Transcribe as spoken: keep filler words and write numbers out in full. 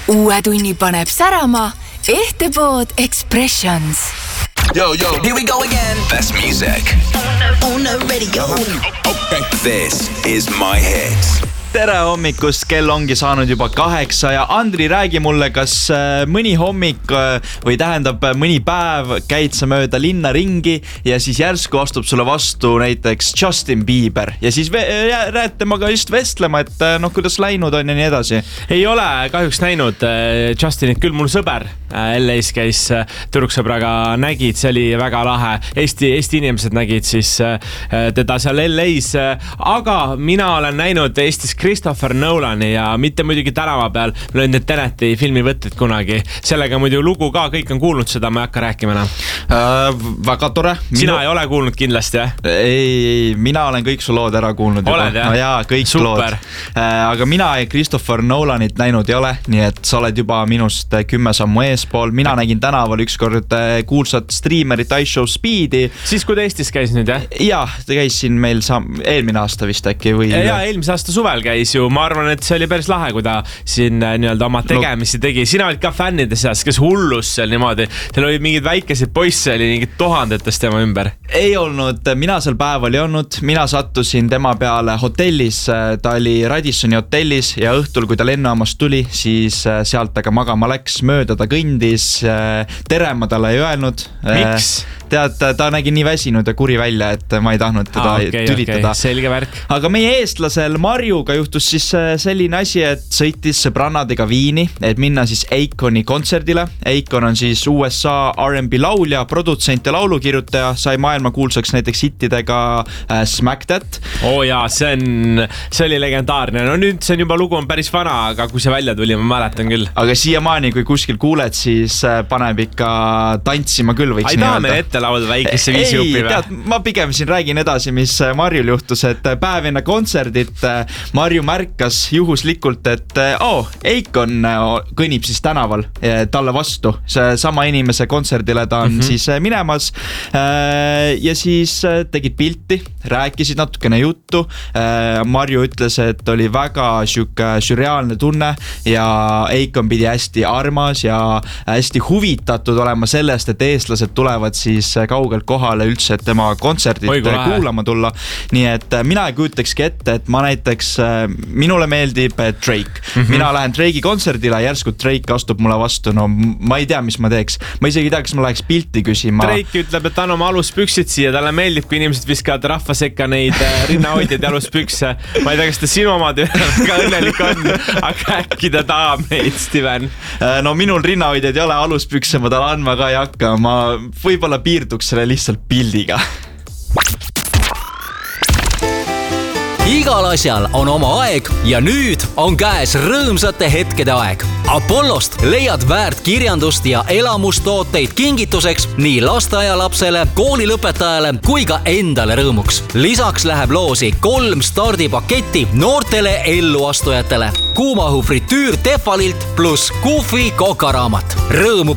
Uue tunni paneb särama Ehtepood Expressions. Yo, yo, here we go again. Best music on the radio. Okay. This is My Hits. Tere hommikust, kell ongi saanud juba kaheksa ja Andri, räägi mulle, kas mõni hommik või tähendab mõni päev käid sa mööda linna ringi ja siis järsku astub sulle vastu näiteks Justin Bieber ja siis rääd temaga just vestlema, et noh, kuidas läinud on ja nii edasi. Ei ole kahjuks näinud Justinit, küll mul sõber L A's käis tüdruksõbraga, nägid, see oli väga lahe. Eesti, Eesti inimesed nägid siis teda seal L A's, aga mina olen näinud Eestis Christopher Nolani ja mitte muidugi tänava peal, ma löön need Teneti filmi võtted kunagi. Sellega muidu lugu ka, kõik on kuulnud seda, ma ei hakka rääkima enam. Äh, väga tore. Sina minu... ei ole kuulnud kindlasti, jah? Ei, ei, mina olen kõik su lood ära kuulnud. Oled, jah? No jaa, kõik Super. lood. Äh, aga mina Christopher Nolanit näinud ei ole, nii et sa oled juba minust kümme sammu eespool. Mina nägin tänaval ükskord kuulsat streamerit iShow Speedi. Siis kui ta Eestis käis nüüd, jah? Jaa, ta käis siin meil sam... eelmine aasta vist äkki või... Jaa, eelmise aasta suvel käis ju. Ma arvan, et see oli päris lahe, kui ta siin nii-öelda oma tegemisi tegi. Sina olid ka fännide seas, kes hullus seal niimoodi. Seal oli mingid väikesid poisse, oli mingid tuhandetest tema ümber. Ei olnud, mina seal päeval ei olnud. Mina sattusin tema peale hotellis. Ta oli Radissoni hotellis ja õhtul, kui ta lennaamas tuli, siis sealt aga magama läks, mööda ta kõndis. Tere ma talle ei öelnud. Miks? Tead, ta nägi nii väsinud ja kuri välja, et ma ei tahtnud teda ah, okay, tülitada. Okay. Selge värk. Aga meie eestlasel Marjuga juhtus siis selline asi, et sõitis sõbrannadega Viini, et minna siis Akoni kontserdile. Akon on siis U S A R and B laulja, produtsent ja laulukirjutaja, sai maailma kuulsaks näiteks hittidega äh, Smack That. Oo oh jaa, see, on, see oli legendaarne. No nüüd see on juba lugu on päris vana, aga kui see välja tuli, ma mäletan küll. Aga siiamaani, kui kuskil kuuled, siis paneb ikka tantsima küll võiks nii öelda. Ai tahame ette laulda väikesse viisi ei, jupi või? Tead, ma pigem siin räägin edasi, mis Marjul juhtus, et päev enne kontserdit Marju märkas juhuslikult, et oh, Akon kõnnib siis tänaval talle vastu. See sama inimese kontserdile ta on mm-hmm. siis minemas ja siis tegid pilti, rääkisid natukene juttu. Marju ütles, et oli väga šüke sürreaalne tunne ja Akon pidi hästi armas ja hästi huvitatud olema sellest, et eestlased tulevad siis kaugelt kohale üldse, et tema kontserdit Oi, kuulama tulla. Nii et mina ei kujutakski ette, et ma näiteks, minule meeldib Drake. Mm-hmm. Mina lähen Drake'i kontserdile, järsku Drake astub mulle vastu. No ma ei tea, mis ma teeks. Ma isegi ei tea, kas ma läheks pilti küsima. Drake ütleb, et anna oma aluspüksid siia. Talle meeldib, kui inimesed viskavad rahva sekka neid rinnahoidjaid ja aluspükse. Ma ei tea, kas ta sinu omad väga õnnelik on, aga äkki ta tahab neid, Steven. No minul rinnahoidjaid ei ole, aluspükse ma talle andma ka ei hakka. Ma võib-olla piirduks selle lihtsalt pildiga. Igal asjal on oma aeg ja nüüd on käes rõõmsate hetkede aeg. Apollost leiad väärt kirjandust ja elamustooteid kingituseks nii lasteaialapsele, koolilõpetajale kui ka endale rõõmuks. Lisaks läheb loosi kolm stardipaketti noortele elluastujatele. Kuumahu fritüür Tefalilt pluss Kufi kokaraamat. Rõõmu